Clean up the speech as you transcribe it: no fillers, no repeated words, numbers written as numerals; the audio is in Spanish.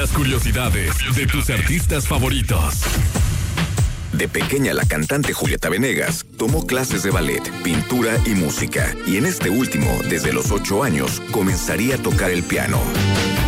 las curiosidades de tus artistas favoritos. De pequeña, la cantante Julieta Venegas tomó clases de ballet, pintura y música. Y en este último, desde los 8 años, comenzaría a tocar el piano.